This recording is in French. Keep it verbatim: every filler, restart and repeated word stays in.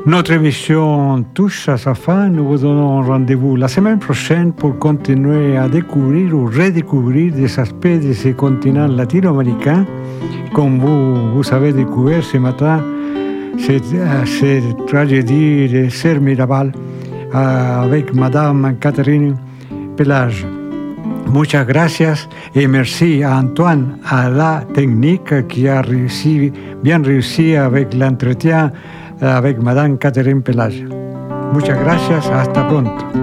Notre émission touche à sa fin. Nous vous donnons rendez-vous la semaine prochaine pour continuer à découvrir ou redécouvrir des aspects de ce continent latino-américain. Comme vous, vous avez découvert ce matin, cette, cette tragédie de Ser Mirabal avec Madame Catherine Pelage. Muchas gracias et merci à Antoine, à la technique qui a réussi, bien réussi avec l'entretien avec Madame Catherine Pelage. Muchas gracias, hasta pronto.